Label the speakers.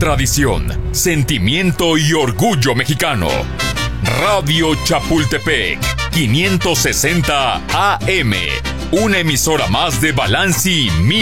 Speaker 1: tradición, sentimiento y orgullo mexicano. Radio Chapultepec, 560 AM. Una emisora más de Balanci